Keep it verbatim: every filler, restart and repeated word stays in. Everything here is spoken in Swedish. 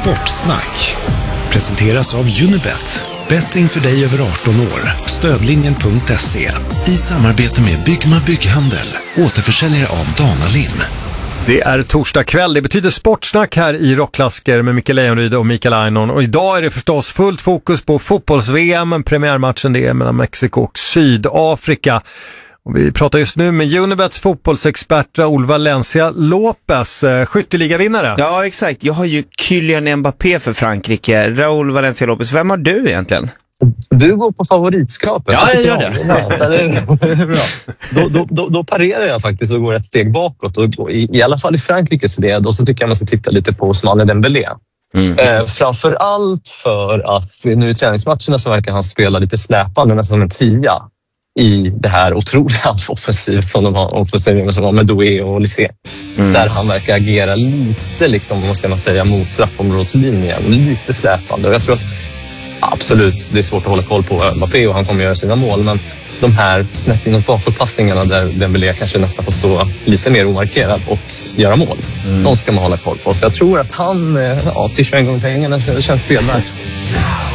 Sportsnack presenteras av Unibet. Betting för dig över arton år. Stödlinjen punkt se. I samarbete med Byggma Bygghandel. Återförsäljare av Danalin. Det är torsdag kväll. Det betyder sportsnack här i Rockklasker med Mikael Lejonryd och Mikael Ainon. Och idag är det förstås fullt fokus på fotbolls-V M. Premiärmatchen det är mellan Mexiko och Sydafrika. Och vi pratar just nu med Unibets fotbollsexpert Raúl Valencia Lopez, skytteligavinnare. Ja, exakt. Jag har ju Kylian Mbappé för Frankrike. Raúl Valencia Lopez, vem har du egentligen? Du går på favoritskrapet. Ja, jag gör det. Ja, det är bra. Då, då, då, då parerar jag faktiskt och går ett steg bakåt. Och i, I alla fall i Frankrikes led. Och så tycker jag man ska titta lite på Ousmane Dembélé. Mm. Eh, framförallt för att nu i träningsmatcherna så verkar han spela lite släpande, nästan som en tia i det här otroliga offensivt som de har, offensiven som har med Doué och Lissé. Mm. Där han verkar agera lite, liksom, vad ska man säga, mot straffområdslinjen. Lite släpande. Och jag tror att absolut, det är svårt att hålla koll på Mbappé och han kommer göra sina mål. Men de här snett inåt bakåtpassningarna där Dembélé kanske nästan får stå lite mer omarkerad och göra mål. Mm. De ska man hålla koll på. Så jag tror att han, ja, till tjugo gånger pengarna, det känns spelvärt.